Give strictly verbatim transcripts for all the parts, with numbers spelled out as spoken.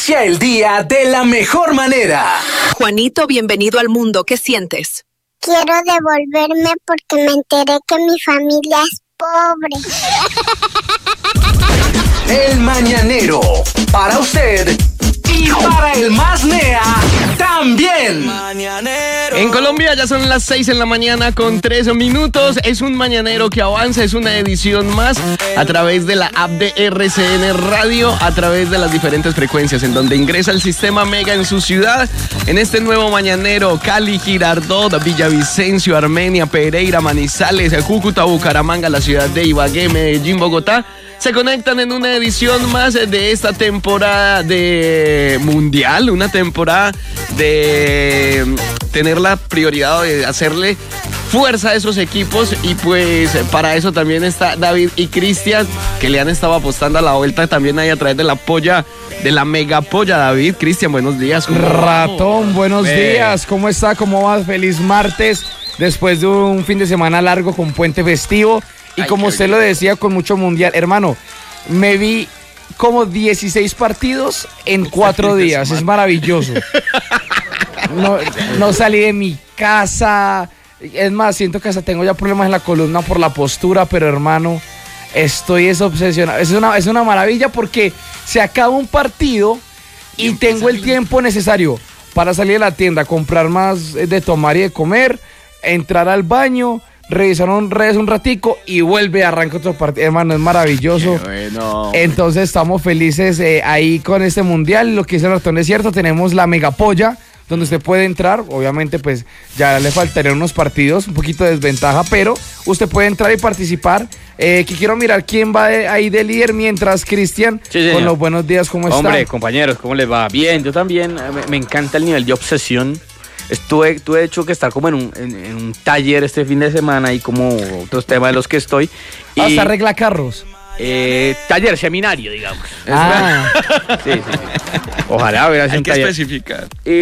Inicia el día de la mejor manera. Juanito, bienvenido al mundo. ¿Qué sientes? Quiero devolverme porque me enteré que mi familia es pobre. El Mañanero, para usted y para el más nea también. En Colombia ya son las seis en la mañana con tres minutos. Es un Mañanero que avanza, es una edición más a través de la app de R C N Radio, a través de las diferentes frecuencias en donde ingresa el sistema Mega en su ciudad. En este nuevo Mañanero, Cali, Girardot, Villavicencio, Armenia, Pereira, Manizales, Cúcuta, Bucaramanga, la ciudad de Ibagué, Medellín, Bogotá, se conectan en una edición más de esta temporada de Mundial, una temporada de tener la prioridad de hacerle fuerza a esos equipos, y pues para eso también está David y Cristian, que le han estado apostando a la vuelta también ahí a través de la polla, de la mega polla. David, Cristian, buenos días. Ratón, buenos Ve. días, ¿cómo está? ¿Cómo vas? Feliz martes, después de un fin de semana largo con puente festivo. Y Ay, como usted bien. lo decía, con mucho mundial. Hermano, me vi como dieciséis partidos en cuatro días. Es maravilloso. No, no salí de mi casa. Es más, siento que hasta tengo ya problemas en la columna por la postura. Pero, hermano, estoy es obsesionado. Es una, es una maravilla porque se acaba un partido y tengo el tiempo necesario para salir de la tienda, comprar más de tomar y de comer, entrar al baño, revisar un redes un ratico y vuelve a arrancar otro partido. Hermano, es maravilloso. Qué bueno. Entonces estamos felices eh, ahí con este mundial. Lo que dice el ratón es cierto, tenemos la megapolla donde usted puede entrar. Obviamente pues ya le faltarían unos partidos, un poquito de desventaja, pero usted puede entrar y participar. Eh, que quiero mirar quién va de, ahí de líder mientras Cristian, sí, con los buenos días, ¿cómo está? Hombre, compañeros, ¿cómo les va? Bien, yo también, me, me encanta el nivel de obsesión. Estuve, tuve hecho que estar como en un, en, en un taller este fin de semana y como otros temas de los que estoy. Y, ¿hasta arregla carros? Eh, taller, seminario, digamos. Ah. Sí, sí, sí. Ojalá hubiera sido Hay un que taller. especificar. Y,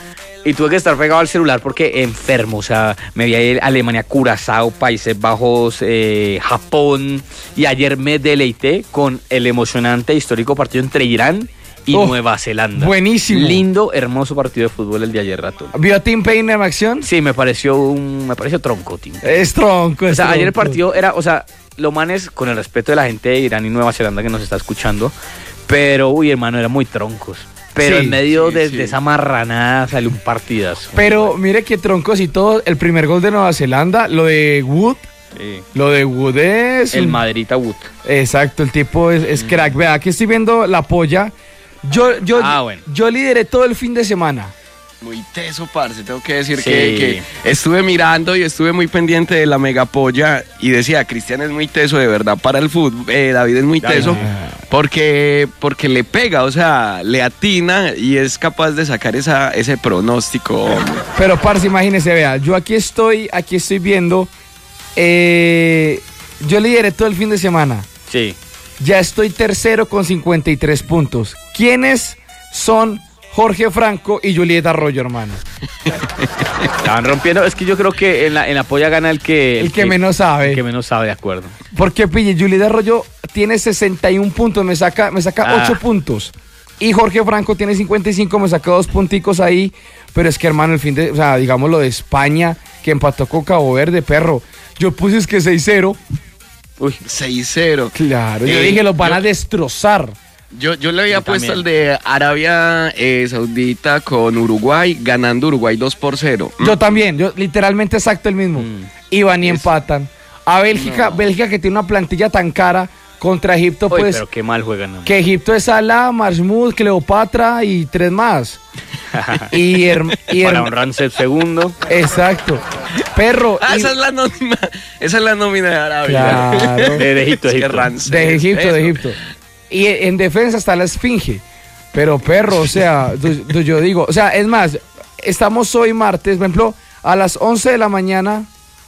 y tuve que estar pegado al celular porque enfermo, o sea, me vi a Alemania, Curazao, Países Bajos, eh, Japón, y ayer me deleité con el emocionante histórico partido entre Irán y oh, Nueva Zelanda. Buenísimo. Lindo, hermoso partido de fútbol el de ayer, Ratón. ¿Vio a Tim Payne en acción? Sí, me pareció un, me pareció tronco, Tim Payne. Es tronco, es O sea, tronco. ayer el partido era, o sea, lo manes, con el respeto de la gente de Irán y Nueva Zelanda que nos está escuchando, pero, uy, hermano, eran muy troncos. Pero sí, en medio sí, de, sí. de esa marranada salió un partidazo. Pero mire que troncos y todo, el primer gol de Nueva Zelanda, lo de Wood, Sí. lo de Wood es... El Madrid Wood. Exacto, el tipo es, es crack. Vea, aquí estoy viendo la polla. Yo, yo, Ah, bueno. yo lideré todo el fin de semana. Muy teso, parce, tengo que decir Sí. que, que estuve mirando y estuve muy pendiente de la megapolla y decía, Cristian es muy teso de verdad para el fútbol, eh, David es muy teso porque, porque le pega, o sea, le atina y es capaz de sacar esa, ese pronóstico. Pero, parce, imagínese, vea, yo aquí estoy, aquí estoy viendo, eh, yo lideré todo el fin de semana. Sí. Ya estoy tercero con cincuenta y tres puntos. ¿Quiénes son Jorge Franco y Julieta Arroyo, hermano? Estaban rompiendo. Es que yo creo que en la, en la polla gana el que... El que menos sabe. El que menos sabe, de acuerdo. Porque, pille, Julieta Arroyo tiene sesenta y un puntos, me saca, me saca Ah. ocho puntos. Y Jorge Franco tiene cincuenta y cinco, me saca dos punticos ahí. Pero es que, hermano, el fin de... O sea, digamos lo de España, que empató con Cabo Verde, perro. Yo puse es que seis cero. Uy, seis cero. Claro, yo Eh, dije, los van yo- a destrozar. Yo, yo le había Yo puesto también. el de Arabia eh, Saudita con Uruguay, ganando Uruguay dos por cero. Yo también, yo literalmente exacto el mismo. Mm. Y van y empatan. A Bélgica, No. Bélgica que tiene una plantilla tan cara contra Egipto, Uy, pues... pero qué mal juegan. ¿no? Que Egipto es Salah, Mahmoud, Cleopatra y tres más. y, her- y Para her- un Ramsey segundo. Exacto. Perro. Ah, y- esa es la nómina, esa es la nómina de Arabia. Claro. De, de Egipto, Es que Egipto. Ramsey de es Egipto, de eso. Egipto. Y en defensa está la Esfinge. Pero perro, o sea, du- du- yo digo, o sea, es más, estamos hoy martes, por ejemplo, a las once de la mañana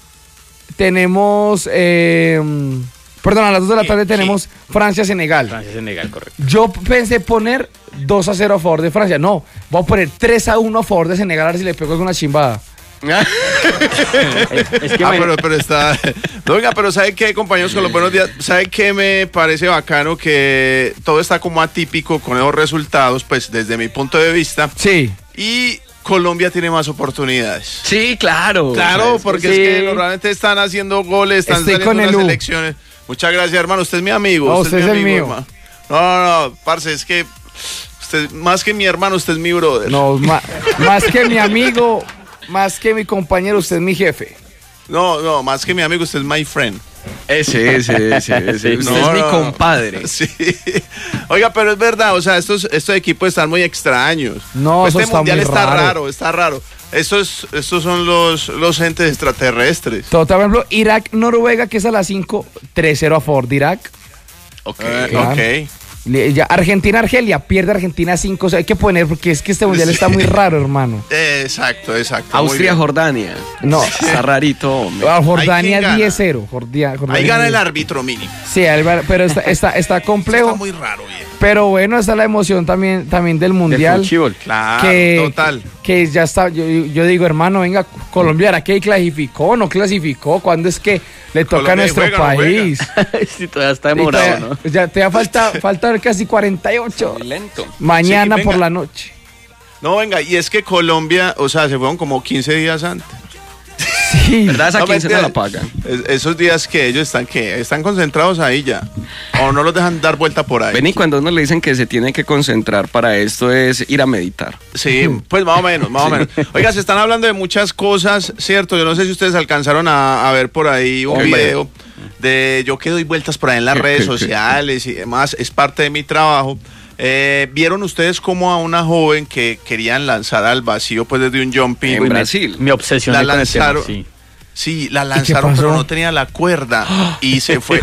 tenemos, eh, perdón, a las dos de la tarde tenemos Francia-Senegal. Francia-Senegal, correcto. Yo pensé poner dos a cero a favor de Francia. No, voy a poner tres a uno a favor de Senegal a ver si le pego alguna chimbada. Es que ah, me- pero, pero está... No, oiga, pero ¿sabe qué, compañeros, con los buenos días? ¿Sabe qué me parece bacano? Que todo está como atípico con esos resultados, pues, desde mi punto de vista. Sí. Y Colombia tiene más oportunidades. Sí, claro. Claro, porque Sí. es que normalmente están haciendo goles, están Estoy saliendo con el unas U. elecciones. Muchas gracias, hermano. Usted es mi amigo. No, usted es mi el amigo, mío. hermano. No, no, no, parce, es que usted, más que mi hermano, usted es mi brother. No, ma- más que mi amigo, más que mi compañero, usted es mi jefe. No, no, más que mi amigo, usted es my friend. Ese, ese, ese. ese. Sí. Usted No, es mi no. compadre. Sí. Oiga, pero es verdad, o sea, estos, estos equipos están muy extraños. No, Este eso está mundial muy está raro. raro, está raro. Estos, estos son los, los entes extraterrestres. Total, por ejemplo, Irak-Noruega, que es a las cinco, tres cero a favor de Irak. Ok. Eh, claro. ok. Le- ya, Argentina-Argelia, pierde Argentina cinco, o sea, hay que poner, porque es que este mundial está muy raro, hermano. Eh, exacto, exacto. muy Austria, bien. Jordania. No. Está rarito, hombre. A ¿quién Jordania gana? diez cero. Jordia- Jordania Ahí gana el diez. árbitro mínimo. Sí, Álvaro, pero está, está, está complejo. Está muy raro, bien. Pero bueno, esa es la emoción también, también del del mundial. fútbol. Claro, que, total. que ya está, yo, yo digo, hermano, venga, Colombia, ¿ahora qué clasificó? ¿No clasificó? ¿Cuándo es que le toca Colombia a nuestro juega, no juega. país? Sí, todavía está Y demorado, todavía- ¿no? Ya te falta, falta casi cuarenta y ocho. Muy lento. Mañana Sí, por venga. la noche. No, venga, y es que Colombia, o sea, se fueron como quince días antes. Sí. ¿Verdad? Esa No, quincena mentira. la pagan. Es- esos días que ellos están, ¿qué? Están concentrados ahí ya. O no los dejan dar vuelta por ahí. Ven, y cuando uno le dicen que se tiene que concentrar para esto es ir a meditar. Sí, pues más o menos, más o menos. Oiga, se están hablando de muchas cosas, ¿cierto? Yo no sé si ustedes alcanzaron a, a ver por ahí un Hombre. video de yo que doy vueltas por ahí en las redes sociales y demás, es parte de mi trabajo. Eh, ¿Vieron ustedes cómo a una joven que querían lanzar al vacío pues desde un jumping? En Uy, me- Brasil. Me obsesioné La con el tema, lanzaron. sí. Sí, la lanzaron, pasó? pero no tenía la cuerda y se fue.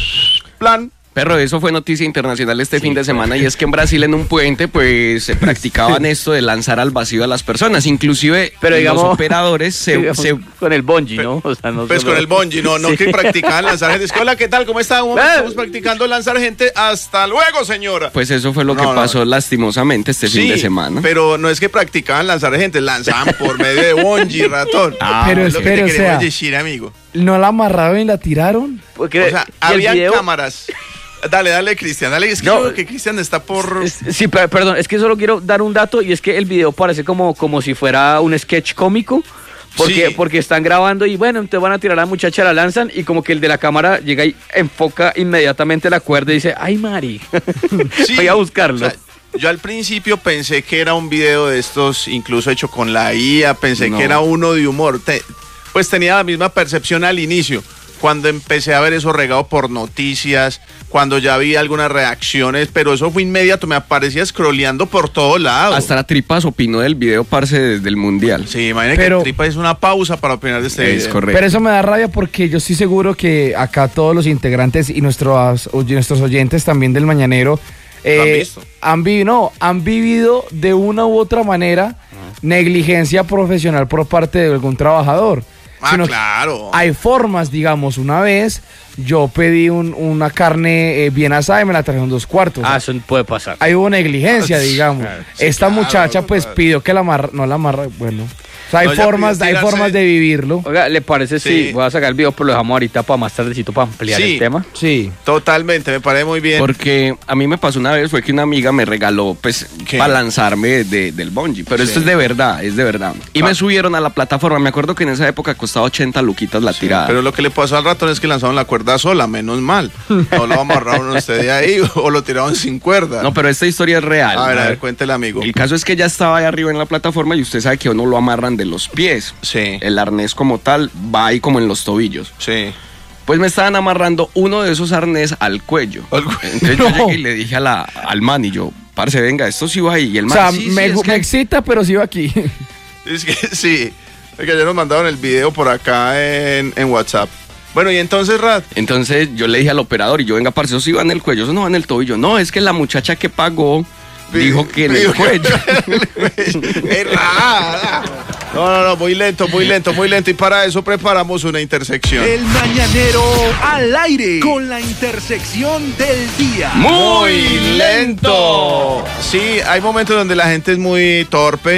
Plan. Perro, eso fue noticia internacional este fin de semana y es que en Brasil en un puente pues se practicaban esto de lanzar al vacío a las personas, inclusive Pero digamos- los operadores se, Digamos, se- con el bungee, ¿no? O sea, no Pues solo- con el bungee, no, no Sí. que practicaban lanzar gente. Es que, hola, ¿qué tal? ¿Cómo están? Eh. Estamos practicando lanzar gente. Hasta luego, señora. pues eso fue lo que No, no, pasó no. lastimosamente este fin de semana. Pero no es que practicaban lanzar gente, lanzaban por medio de bungee, ratón. Ah, pero es lo que te espere, o queremos sea, decir, amigo. ¿no la amarraron y la tiraron? Porque, O sea, y el había video- cámaras. Dale, dale, Cristian, dale. Es que No. yo creo que Cristian está por... Es- Sí, per- perdón, es que solo quiero dar un dato y es que el video parece como, como si fuera un sketch cómico. Porque, Sí. porque están grabando y bueno, entonces van a tirar a la muchacha, la lanzan y como que el de la cámara llega y enfoca inmediatamente la cuerda y dice, ay Mari, Sí, voy a buscarlo. o sea, yo al principio pensé que era un video de estos, incluso hecho con la I A, pensé No. que era uno de humor. Te- pues tenía la misma percepción al inicio. Cuando empecé a ver eso regado por noticias, cuando ya vi algunas reacciones, pero eso fue inmediato, me aparecía scrolleando por todos lados. Hasta la Tripas opinó del video, parce, desde el mundial. Sí, imagínate Pero- que Tripa es una pausa para opinar de este Es video. correcto. Pero eso me da rabia porque yo estoy seguro que acá todos los integrantes y nuestros, o- nuestros oyentes también del Mañanero ¿Lo han visto? han vivido, no, han vivido de una u otra manera negligencia profesional por parte de algún trabajador. Ah, Sino- claro. Hay formas, digamos, una vez yo pedí un- una carne eh, bien asada y me la trajeron dos cuartos. Ah, eso puede pasar. Ahí hubo negligencia, digamos. Sí, Esta claro, muchacha pues claro. pidió que la amarra, no la amarra, bueno. O sea, hay No, ya formas, pidió hay tirarse- formas de vivirlo. Oiga, ¿le parece si Sí. voy a sacar el video, pero lo dejamos ahorita para más tardecito para ampliar Sí. el tema? Sí. Totalmente, me parece muy bien. Porque a mí me pasó una vez, fue que una amiga me regaló, pues, ¿Qué? para lanzarme de- del bungee. Pero Sí. esto es de verdad, es de verdad. Y Ah. me subieron a la plataforma. Me acuerdo que en esa época costaba ochenta luquitas la tirada. Pero lo que le pasó al ratón es que lanzaron la cuerda sola, menos mal. No lo amarraron usted de ahí o lo tiraron sin cuerda. No, pero esta historia es real. a ver, a ver, cuéntele, amigo. El caso es que ya estaba ahí arriba en la plataforma y usted sabe que a uno lo amarran de los pies. Sí, El arnés como tal va ahí como en los tobillos. sí. Pues me estaban amarrando uno de esos arnés al cuello. Al cuello. Entonces yo No. llegué y le dije a la, al man y yo, parce, venga, esto sí va ahí. Y el O man, sea, sí, sí, me, es me que- excita, pero sí va aquí. Es que sí. Es que ya nos mandaron el video por acá en, en WhatsApp. Bueno, y entonces, Rat. Entonces yo le dije al operador y yo, venga, parce, eso sí va en el cuello, eso no va en el tobillo. No, es que la muchacha que pagó dijo que en el Dijo que- cuello. Es rara. No, no, no, muy lento, muy lento, muy lento. Y para eso preparamos una intersección. El mañanero al aire con la intersección del día. ¡Muy lento! Sí, hay momentos donde la gente es muy torpe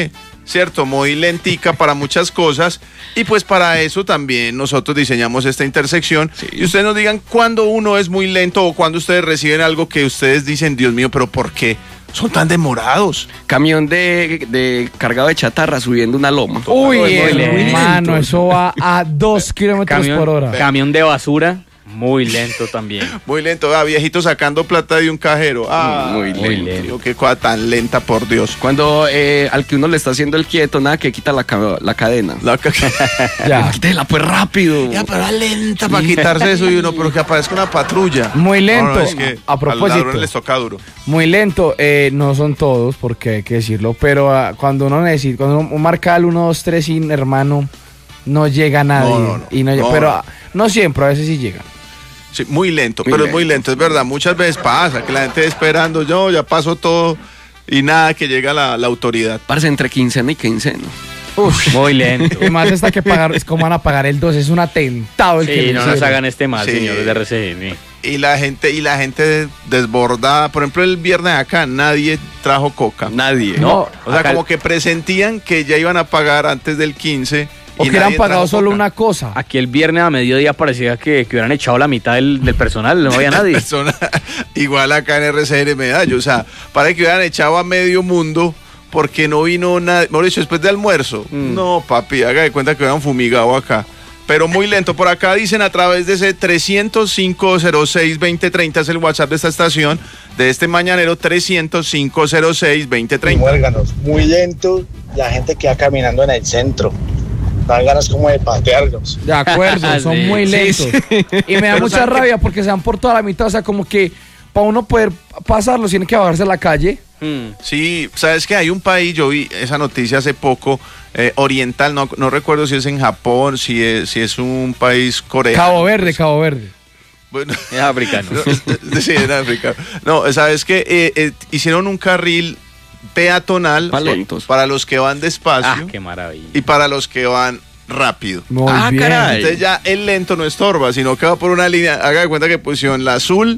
¿cierto? Muy lentica para muchas cosas y pues para eso también nosotros diseñamos esta intersección sí. Y ustedes nos digan cuándo uno es muy lento o cuando ustedes reciben algo que ustedes dicen, Dios mío, pero ¿por qué son tan demorados? Camión de, de cargado de chatarra subiendo una loma. Uy, hermano, eso va a dos kilómetros camión, por hora. Camión de basura. Muy lento también. Muy lento, ah, viejito sacando plata de un cajero. Ah, muy, muy lento. lento. Qué cosa tan lenta, por Dios. Cuando eh, al que uno le está haciendo el quieto, nada, que quita la, ca- la cadena. La ca- ya. Quítela pues rápido. Ya, pero lenta para quitarse eso y uno, pero que aparezca una patrulla. Muy lento. No, no, es que a, a propósito. A los ladrones les toca duro. Muy lento, eh, no son todos, porque hay que decirlo, pero uh, cuando uno necesita, cuando uno marca el uno, dos, tres sin hermano, no llega nadie. No, no, no. Y no, no, pero no. Uh, no siempre, a veces sí llega. Sí, muy lento, muy pero lento. es muy lento, es verdad. Muchas veces pasa que la gente esperando, yo ya pasó todo y nada, que llega la, la autoridad. Parce, entre quincena y quincena. Uf, muy lento. Y más está que pagar, es como van a pagar el dos, es un atentado el sí, que no nos hagan este mal, sí. señores de R C N. Y la gente, y la gente desbordada. Por ejemplo, el viernes acá nadie trajo coca. Nadie. No, o sea, acá como que presentían que ya iban a pagar antes del quince. O que hubieran pagado solo coca. Una cosa. Aquí el viernes a mediodía parecía que, que hubieran echado la mitad del, del personal, no había nadie. Persona, igual acá en R C N Medallo, o sea, parece que hubieran echado a medio mundo porque no vino nadie. Mejor dicho, después de almuerzo. Mm. No, papi, haga de cuenta que hubieran fumigado acá. Pero muy lento. Por acá dicen a través de ese trescientos cinco cero seis veinte treinta es el WhatsApp de esta estación, de este mañanero, trescientos cinco cero seis veinte treinta. Muérganos, muy lento, la gente queda caminando en el centro. Dan ganas como de patearlos. De acuerdo, son sí, muy lentos. Sí, sí. Y me da mucha sabes, rabia porque se van por toda la mitad. O sea, como que para uno poder pasarlos tiene que bajarse a la calle. Hmm. Sí, sabes que hay un país, yo vi esa noticia hace poco, eh, oriental, no, no recuerdo si es en Japón, si es, si es un país coreano. Cabo Verde, Cabo Verde. Bueno, es africano. No, sí, es africano. No, sabes que eh, eh, hicieron un carril peatonal Palentos. Para los que van despacio. Ah, qué maravilla. Y para los que van rápido. Muy ah, bien. Caray. Entonces ya el lento no estorba, sino que va por una línea. Haga de cuenta que pusieron la azul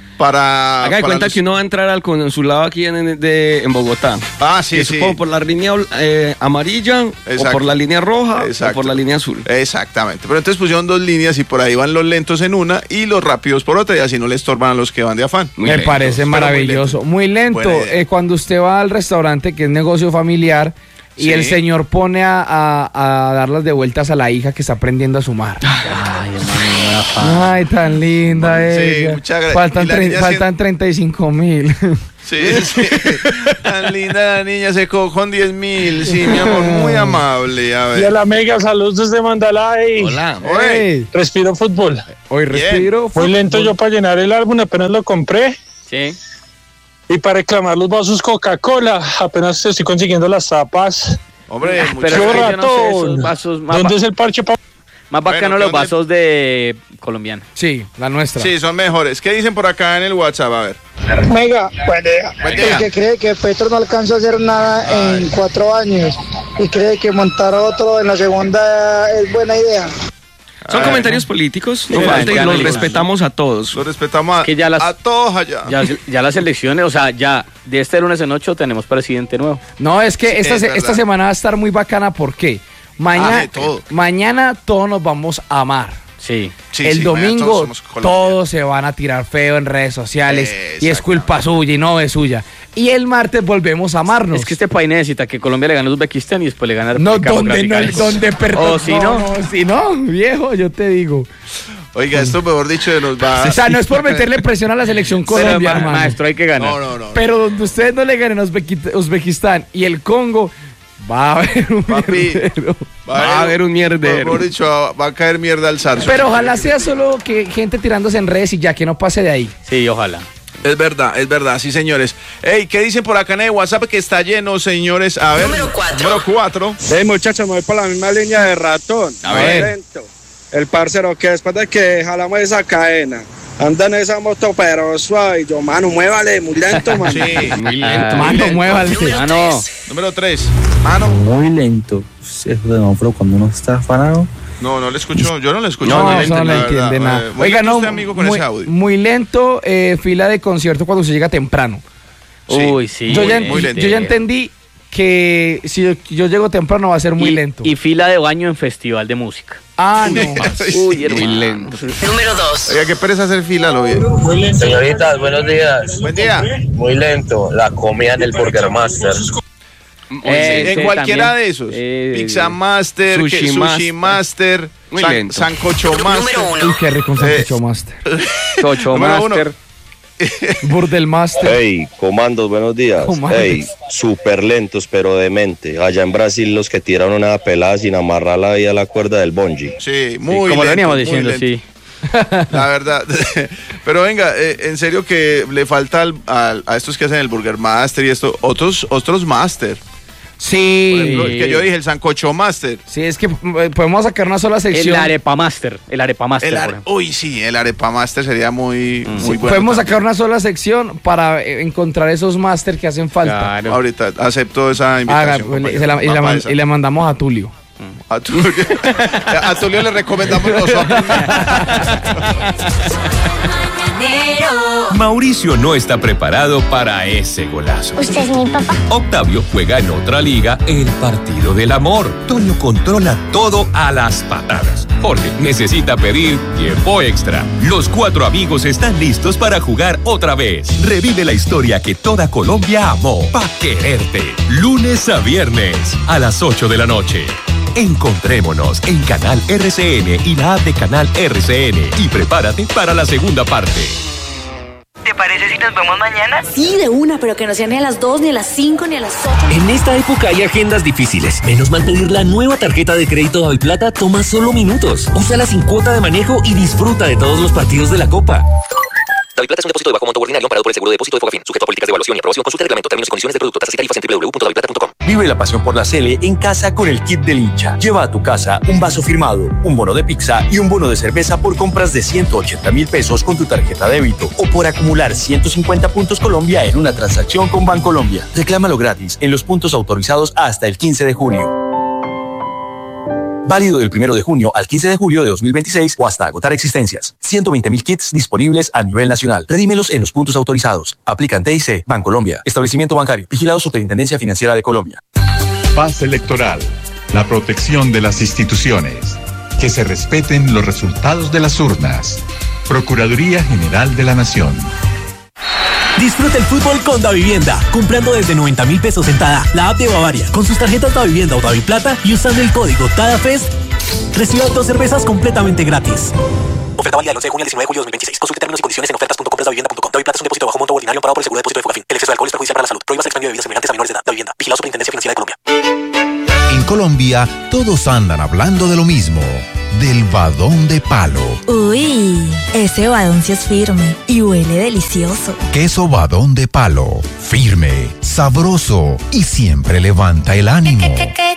para. Haga de para cuenta los... que uno va a entrar al consulado aquí en, de, en Bogotá. Ah, sí, que sí. Supongo por la línea eh, amarilla, exacto, o por la línea roja, exacto, o por la línea azul. Exactamente. Pero entonces pusieron dos líneas y por ahí van los lentos en una y los rápidos por otra, y así no le estorban a los que van de afán. Muy Me lento, parece maravilloso. Muy lento. Muy lento. Eh, cuando usted va al restaurante, que es negocio familiar, y sí, el señor pone a, a, a dar las devueltas a la hija que está aprendiendo a sumar. Ay, hermano, ay, tan linda sí, ella. Gra- faltan, tre- faltan treinta y cinco mil. Sí, sí. Tan linda la niña, se cojo con diez mil. Sí, mi amor, muy amable. A ver. Y a la mega, saludos desde Mandalay. Hola. Hey. Respiro fútbol. Hoy respiro fútbol. Muy lento yo para llenar el álbum, apenas lo compré. Sí. Y para reclamar los vasos Coca-Cola, apenas estoy consiguiendo las tapas. Hombre, ah, pero yo yo no sé, esos vasos más ¿dónde ba- es el parche pa- Más bacano bueno, los vasos de colombiano. Sí, la nuestra. Sí, son mejores. ¿Qué dicen por acá en el WhatsApp? A ver. Mega, buen día. Buen día. El que cree que Petro no alcanza a hacer nada Ay. en cuatro años y cree que montar otro en la segunda es buena idea. Son Ay, comentarios no. políticos, no Sí, falta, y ya los no, respetamos a todos. Los respetamos a, que ya las, a todos allá. Ya, ya las elecciones, o sea, ya de este lunes en ocho tenemos presidente nuevo. No, es que Sí, esta, es se, verdad. esta semana va a estar muy bacana. ¿Por qué? Mañana, Ah, todo. mañana todos nos vamos a amar. Sí. Sí, el sí, domingo todos, somos todos, colombianos. se van a tirar feo en redes sociales y es Exactamente. culpa suya y no es suya. Y el martes volvemos a amarnos. Es que este país necesita que Colombia le gane a Uzbekistán y después le gane a no, República donde no, Democrática. donde perdón. O si no, no, si no, viejo, yo te digo. Oiga, esto mejor dicho nos va. O sea, no es por meterle presión a la selección Pero, Colombia, ma- hermano. maestro, hay que ganar. No, no, no. Pero donde ustedes no le ganen a Uzbeki- Uzbekistán y el Congo, va a haber un Papi, mierdero. Va a haber un mierdero. Mejor dicho, va, va a caer mierda al zarzo. Pero ojalá sea solo que gente tirándose en redes y ya, que no pase de ahí. Sí, ojalá. Es verdad, es verdad, sí, señores. Ey, ¿qué dicen por acá en el WhatsApp que está lleno, señores? A ver. Número cuatro. Número cuatro. Hey, muchachos, me voy por la misma línea de ratón. A ver. Lento. El parcero que después de que jalamos esa cadena, anda en esa moto pero suave. Yo, mano, muévale, muy lento, mano. Sí, Muy lento. Ah, Mano, lento. muévale. Ah, no. Número tres. Mano. Muy lento. Ese semáforo cuando uno está afanado. No, no le escucho, yo no le escucho. No, a la eso no gente, le la entiende verdad. nada. Eh, muy Oiga, lento no, usted, amigo, con muy, ese audio. muy lento, eh, fila de concierto cuando se llega temprano. Sí. Uy, sí. yo, ya, muy lento. yo ya entendí que si yo, yo llego temprano va a ser muy y, lento. Y fila de baño en festival de música. Ah, no. Uy, muy lento. Número dos. Oiga, qué pereza hacer fila, lo bien. Señoritas, buenos días. Buen día. Muy lento, la comida en el Burger Master. Eh, en sí, cualquiera también. de esos. Eh, Pizza Master, Sushi que- sushi Master. Master, Muy san- lento. sancocho Master. Número uno. Uy, qué rico un sancocho Eh, master. Tocho Número uno. Master. Burdel master. Hey, comandos, buenos días. Comandos. Hey, súper lentos, pero demente. Allá en Brasil los que tiran una pelada sin amarrarla ahí a la cuerda del bungee. Sí, Sí, muy como lo lento, veníamos muy diciendo, lento. sí. La verdad. Pero venga, eh, en serio que le falta al- al- a estos que hacen el Burger Master y esto, otros, otros Master. Por Sí. ejemplo, el que yo dije, el sancocho Master. Sí, es que eh, podemos sacar una sola sección. El arepa master. El arepa master. El por are- ejemplo. Uy, sí, el arepa Master sería muy, muy bueno. Podemos también. sacar una sola sección para eh, encontrar esos máster que hacen falta. Claro. Ahorita acepto esa Haga, invitación. pues, le- compañero. se la- y, Va la pa' man- esa. y le mandamos a Tulio. A Tulio, a Tulio le recomendamos nosotros. Mauricio no está preparado para ese golazo. ¿Usted es mi papá? Octavio juega en otra liga, el partido del amor. Toño controla todo a las patadas. Jorge necesita pedir tiempo extra. Los cuatro amigos están listos para jugar otra vez. Revive la historia que toda Colombia amó. Pa' quererte. Lunes a viernes a las ocho de la noche. Encontrémonos en Canal R C N y la app de Canal R C N. Y prepárate para la segunda parte. ¿Te parece si nos vemos mañana? Sí, de una, pero que no sea ni a las dos, ni a las cinco, ni a las ocho. En esta época hay agendas difíciles. Menos mal pedir la nueva tarjeta de crédito Daviplata toma solo minutos. Úsala sin cuota de manejo y disfruta de todos los partidos de la Copa. Daviplata es un depósito de bajo monto ordinario amparado por el seguro de depósito de Fogafín, sujeto a políticas de evaluación y aprobación. Consulta reglamento, términos y condiciones de producto, tasas y tarifas en doble u doble u doble u punto daviplata punto com. Vive la pasión por la Sele en casa con el kit del hincha. Lleva a tu casa un vaso firmado, un bono de pizza y un bono de cerveza por compras de ciento ochenta mil pesos con tu tarjeta débito o por acumular ciento cincuenta puntos Colombia en una transacción con Bancolombia. Reclámalo gratis en los puntos autorizados hasta el quince de junio. Válido del primero de junio al quince de julio de dos mil veintiséis o hasta agotar existencias. ciento veinte mil kits disponibles a nivel nacional. Redímelos en los puntos autorizados. Aplican T I C, Bancolombia. Establecimiento bancario. Vigilado Superintendencia Financiera de Colombia. Paz electoral. La protección de las instituciones. Que se respeten los resultados de las urnas. Procuraduría General de la Nación. Disfruta el fútbol con Davivienda, comprando desde noventa mil pesos en Tada, la app de Bavaria, con sus tarjetas Davivienda o Daviplata y usando el código TADAFEST, reciba dos cervezas completamente gratis. Oferta válida del once de junio al diecinueve de julio de dos mil veintiséis. Consulte términos y condiciones en ofertas punto compras davivienda punto com. Daviplata es un depósito de bajo monto ordinario amparado por el seguro de depósito de Fogafín. El exceso de alcohol es perjudicial para la salud. Prohíbas el expendio de bebidas semejantes a menores de edad. Davivienda. Vigilado Superintendencia Financiera de Colombia. En Colombia, todos andan hablando de lo mismo, del badón de palo. Uy, ese badón sí es firme y huele delicioso. Queso badón de palo, firme, sabroso y siempre levanta el ánimo.